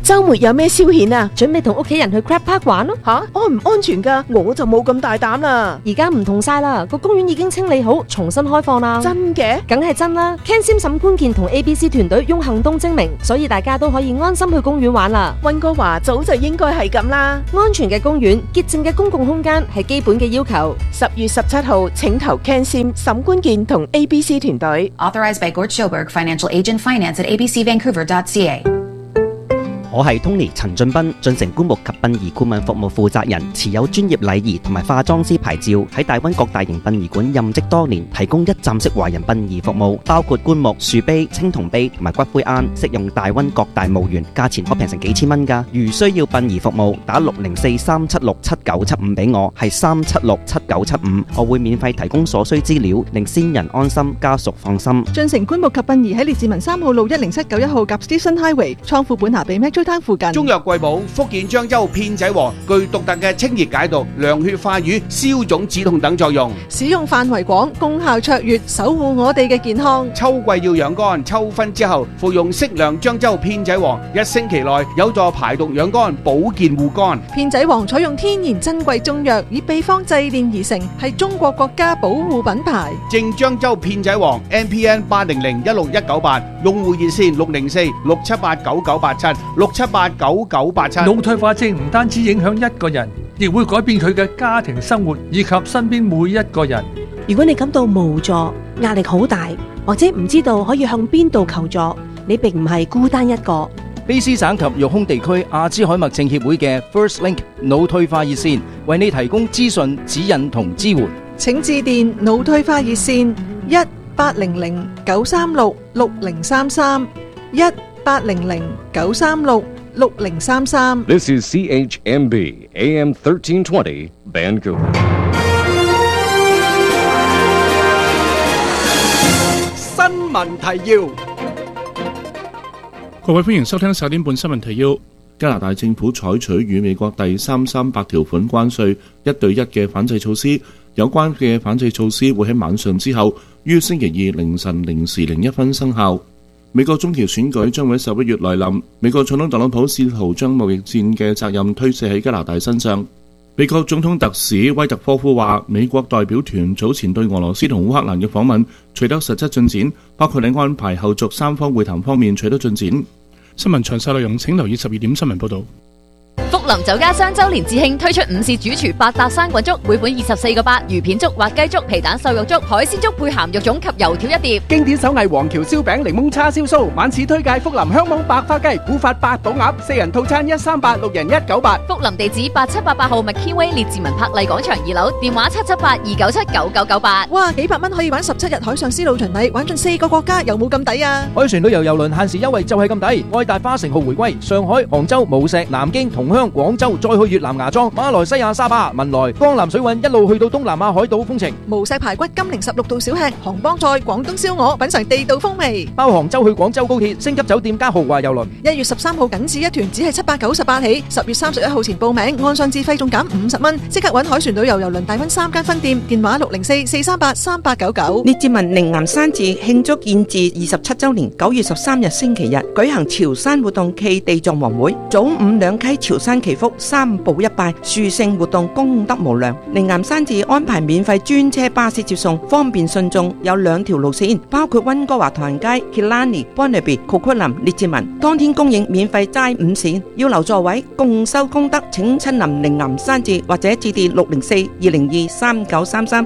週末有咩消遣啊？ 準備同屋企人去 Crab Park 玩咯。 安唔安全㗎？我就冇咁大膽啦。 而家唔同晒啦，個公園已經清理好，重新開放啦。 真嘅？ 梗係真啦。Ken Sim 沈官健同 ABC 團隊用行動證明，所以大家都可以安心去公園玩啦。 溫哥華早就應該係咁啦。 安全嘅公園、潔淨嘅公共空間係基本嘅要求。 10月17號請投 Ken Sim 沈官健同 ABC 團隊。 Authorized by Gord Schoberg, Financial Agent, Finance at abcvancouver.ca。 我係 Tony 陳俊斌，進城棺木及殯儀顧問服務負責人，持有專業禮儀同埋化妝師牌照，喺大灣各大型殯儀館任職多年，提供一站式華人殯儀服務，包括棺木、樹碑、青銅碑同埋骨灰龕，適用大灣各大墓園，價錢可平成幾千蚊㗎。如需要殯儀服務，打604-376-7975俾我，係376-7975，我會免費提供所需資料，令先人安心，家屬放心。 進城棺木及殯儀喺列治文3號路10791號夾 Stephen Highway，倉庫本下比 Metro Town 附近。 中藥貴寶福建漳州片仔癀具獨特嘅清熱解毒、涼血化瘀、消腫止痛等作用， 使用範圍廣，功效卓越，守護我哋嘅健康。 秋季要養肝，秋分之後服用適量漳州片仔癀，1星期內有助排毒養肝、保健護肝。 片仔癀採用天然珍貴中藥，以秘方製煉而成，係中國國家保護品牌。 正漳州片仔癀 NPN 800-16198，用戶熱線604-6789987 6789987。 腦退化症唔單止影響一個人，亦會改變佢嘅家庭生活以及身邊每一個人。 如果你感到無助、壓力好大，或者唔知道可以向邊度求助，你並唔係孤單一個。 卑詩省及育空地區阿茲海默症協會嘅 First Link 腦退化熱線為你提供資訊、指引同支援。 請致電腦退化熱線1-800-936-6033 1-800-936-6033。 This is CHMB AM 1320 Vancouver。 新聞提要， 各位歡迎收聽10點半新聞提要。加拿大政府採取與美國第338條款關稅1對1嘅反制措施，有關嘅反制措施會喺晚上之後於星期二凌晨0時01分生效。美國中期選舉將會喺11月來臨，美國總統特朗普試圖將貿易戰嘅責任推卸喺加拿大身上。美國總統特使威特科夫話，美國代表團早前對俄羅斯同烏克蘭嘅訪問取得實質進展，包括喺安排後續3方會談方面取得進展。新聞詳細內容請留意12點新聞報導。 福林酒家雙週年致慶推出午市主廚8搭生滾粥，每款24個8，魚片粥、滑雞粥、皮蛋瘦肉粥、海鮮粥配鹹肉粽及油條1碟。 經典手藝黃橋燒餅、檸檬叉燒酥，晚市推介福林香網白花雞、古法八寶鴨，4人套餐138，6人198。 福林地址8788號麥堅威列治文柏麗廣場2樓，電話778-297-9998。 哇，幾百蚊可以玩17日海上絲路巡禮，玩盡4個國家，有冇咁抵啊？ 海船旅遊郵輪限時優惠就係咁抵，愛達花城號回歸，上海、杭州、無錫、南京、同鄉、廣州，再去越南芽莊、馬來西亞沙巴、文萊、江南水韻，一路去到東南亞海島風情。 無錫排骨、金陵16道小吃、杭幫菜、廣東燒鵝，品嘗地道風味。 包杭州去廣州高鐵，星級酒店加豪華郵輪。 1月13號僅此一團，只係798起。10月31號前報名，按上自費仲減50蚊。即刻搵海船旅遊郵輪大溫3間分店，電話604-438-3899。 列治文靈岩山寺慶祝建寺27周年，9月13日星期日舉行潮汕活動暨地藏王會，早午兩溪潮汕祈福3步一拜，殊勝活動功德無量。靈岩山寺安排免費專車巴士接送，方便信眾，有2條路線，包括溫哥華唐人街、Killarney、Bonnerby、Coquitlam、列治文，當天供應免費齋午膳，要留座位，共收功德，請親臨靈岩山寺或者致電604-202-3933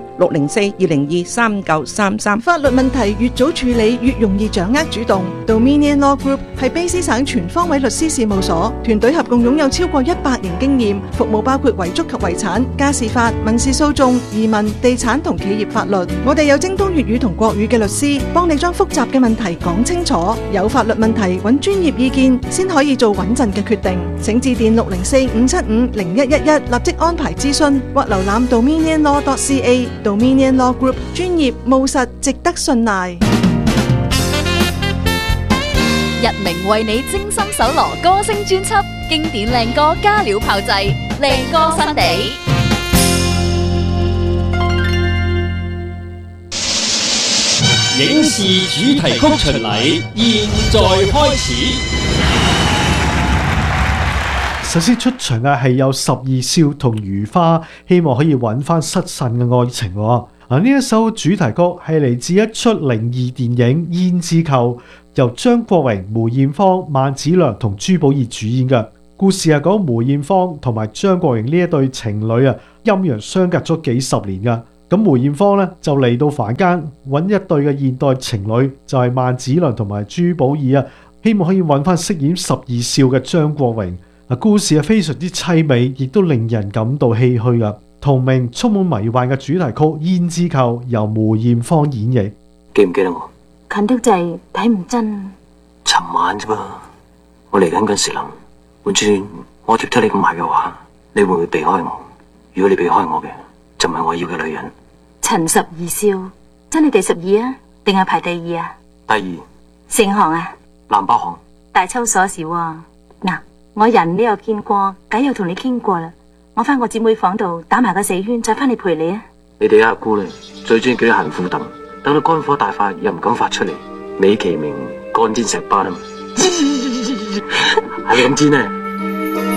604-202-3933。 法律問題越早處理，越容易掌握主動。Dominion Law Group 係卑詩省全方位律師事務所，團隊合共擁有超過100年經驗，服務包括遺囑及遺產、家事法、民事訴訟、移民、地產同企業法律。我哋有精通粵語同國語嘅律師，幫你將複雜嘅問題講清楚。有法律問題揾專業意見，先可以做穩陣嘅決定。請致電604-575-0111，立即安排諮詢，或瀏覽 dominionlaw.ca。Dominion Law Group 專業務實，值得信賴。 日明為你精心搜羅歌聲專輯，經典靚歌加料炮製，靚歌新地。 影視主題曲巡禮現在開始。 首先出場嘅係有十二少同如花，希望可以揾翻失散嘅愛情。呢一首主題曲係嚟自一出靈異電影《胭脂扣》，由張國榮、梅艷芳、萬梓良同朱寶意主演嘅。故事係講梅艷芳同埋張國榮呢一對情侶啊，陰陽相隔咗幾十年噶。咁梅艷芳咧就嚟到凡間揾一對嘅現代情侶，就係萬梓良同埋朱寶意啊，希望可以揾翻飾演十二少嘅張國榮。故事係非常之凄美，亦都令人感到唏噓噶。同名充滿迷幻嘅主題曲《胭脂扣》由梅艷芳演繹。 記唔記得我？ 近得滯，睇唔真。 尋晚啫噃，我嚟緊嗰時諗，換轉我接得你咁埋嘅話，你會唔會避開我？如果你避開我嘅，就唔係我要嘅女人。 陳十二少，真係第12啊，定係排第2啊？ 第2。 姓韓啊？ 南北韓。 大抽鎖匙喎。嗱，我人你又見過，偈又同你傾過啦。我翻我姊妹房度打埋個4圈，再翻嚟陪你啊！ 你哋阿姑娘最中意叫啲閒褲凳，等到肝火大發又唔敢發出嚟，美其名乾煎石斑啊嘛！係你咁煎呢？